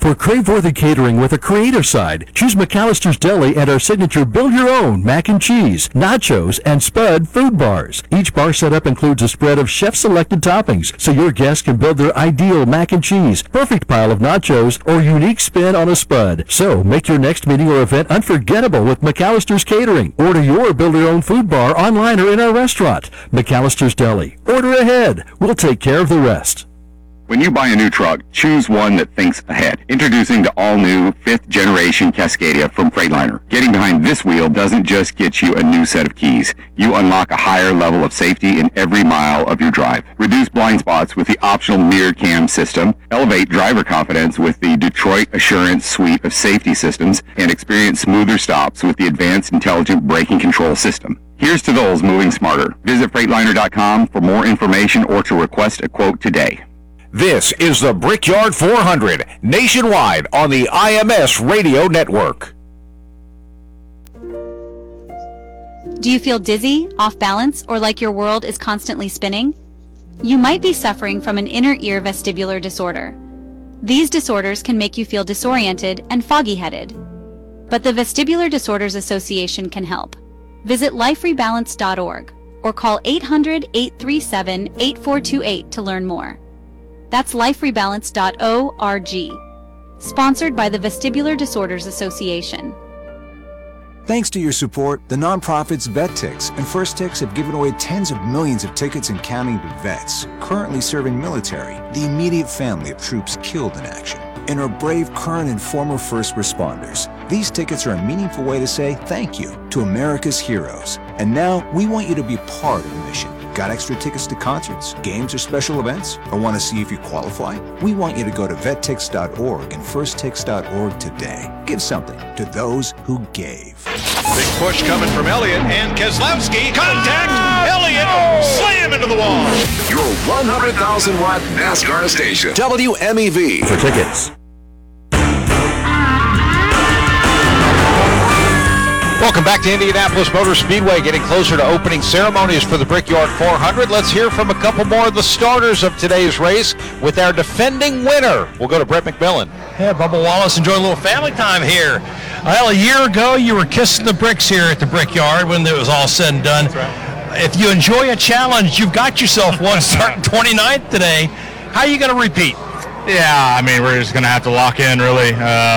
For crave-worthy catering with a creative side, choose McAllister's Deli and our signature build-your-own mac and cheese, nachos, and Spud food bars. Each bar setup includes a spread of chef-selected toppings, so your guests can build their ideal mac and cheese, perfect pile of nachos, or unique spin on a Spud. So make your next meeting or event unforgettable with McAllister's Catering. Order your build-your-own food bar online or in our restaurant. McAllister's Deli. Order ahead. We'll take care of the rest. When you buy a new truck, choose one that thinks ahead. Introducing the all-new 5th generation Cascadia from Freightliner. Getting behind this wheel doesn't just get you a new set of keys. You unlock a higher level of safety in every mile of your drive. Reduce blind spots with the optional mirror cam system. Elevate driver confidence with the Detroit Assurance suite of safety systems. And experience smoother stops with the advanced intelligent braking control system. Here's to those moving smarter. Visit Freightliner.com for more information or to request a quote today. This is the Brickyard 400, nationwide on the IMS Radio Network. Do you feel dizzy, off balance, or like your world is constantly spinning? You might be suffering from an inner ear vestibular disorder. These disorders can make you feel disoriented and foggy-headed. But the Vestibular Disorders Association can help. Visit liferebalance.org or call 800-837-8428 to learn more. That's liferebalance.org. Sponsored by the Vestibular Disorders Association. Thanks to your support, the nonprofits VetTix and First Tix have given away tens of millions of tickets and counting to vets currently serving military, the immediate family of troops killed in action, and our brave current and former first responders. These tickets are a meaningful way to say thank you to America's heroes. And now we want you to be part of the mission. Got extra tickets to concerts, games, or special events? Or want to see if you qualify? We want you to go to vettix.org and firsttix.org today. Give something to those who gave. Big push coming from Elliott and Keselowski. Contact! Elliott slam into the wall. Your 100,000 watt NASCAR station. WMEV. For tickets. Welcome back to Indianapolis Motor Speedway, getting closer to opening ceremonies for the Brickyard 400. Let's hear from a couple more of the starters of today's race with our defending winner. We'll go to Brett McMillan. Yeah, Bubba Wallace enjoying a little family time here. Well, a year ago, you were kissing the bricks here at the Brickyard when it was all said and done. That's right. If you enjoy a challenge, you've got yourself one starting 29th today. How are you going to repeat? Yeah, I mean, we're just going to have to lock in, really.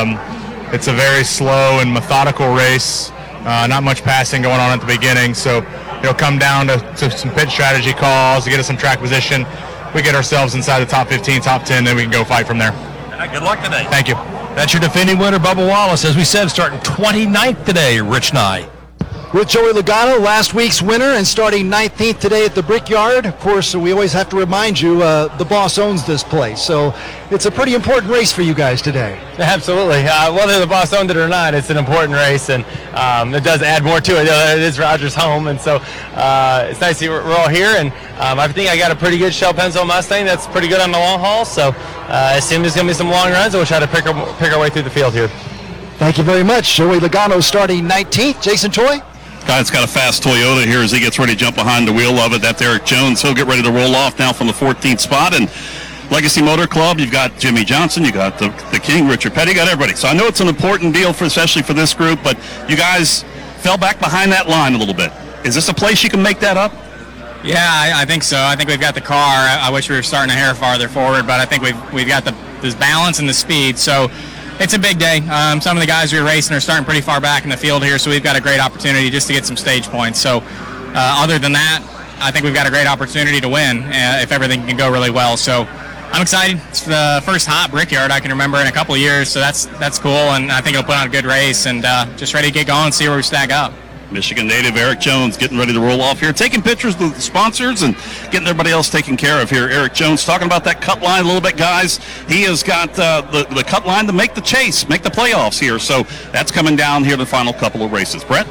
It's a very slow and methodical race. Not much passing going on at the beginning, so it'll come down to some pit strategy calls to get us some track position. We get ourselves inside the top 15, top 10, then we can go fight from there. Good luck today. Thank you. That's your defending winner, Bubba Wallace. As we said, starting 29th today, Rich Nye. With Joey Logano, last week's winner, and starting 19th today at the Brickyard. Of course, we always have to remind you, the boss owns this place. So it's a pretty important race for you guys today. Absolutely. Whether the boss owned it or not, it's an important race, and it does add more to it. It is Rogers' home, and so it's nice we're all here. And I think I got a pretty good Shell Pencil Mustang that's pretty good on the long haul. So I assume there's going to be some long runs, and we'll try to pick our way through the field here. Thank you very much. Joey Logano starting 19th. Jason Toy? Guy's got a fast Toyota here as he gets ready to jump behind the wheel of it. That's Eric Jones. He'll get ready to roll off now from the 14th spot. And Legacy Motor Club, you've got Jimmy Johnson, you got the King, Richard Petty, you got everybody. So I know it's an important deal, especially for this group, but you guys fell back behind that line a little bit. Is this a place you can make that up? Yeah, I think so. I think we've got the car. I wish we were starting a hair farther forward, but I think we've got this balance and the speed. So it's a big day. Some of the guys we're racing are starting pretty far back in the field here, so we've got a great opportunity just to get some stage points. So other than that, I think we've got a great opportunity to win if everything can go really well. So I'm excited. It's the first hot Brickyard I can remember in a couple of years, so that's cool, and I think it'll put on a good race, and just ready to get going and see where we stack up. Michigan native Eric Jones getting ready to roll off here, taking pictures with the sponsors and getting everybody else taken care of here. Eric Jones talking about that cut line a little bit, guys. He has got the cut line to make the chase, make the playoffs here. So that's coming down here the final couple of races. Brett?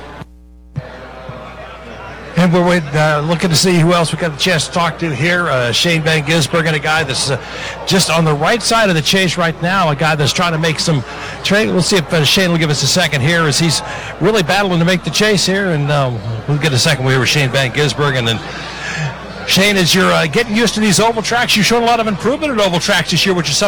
And we're looking to see who else we got the chance to talk to here. Shane Van Gisbergen, a guy that's just on the right side of the chase right now, a guy that's trying to make some trade. We'll see if Shane will give us a second here as he's really battling to make the chase here. And we'll get a second here with Shane Van Gisbergen. And Shane, as you're getting used to these oval tracks, you've shown a lot of improvement at oval tracks this year, which is something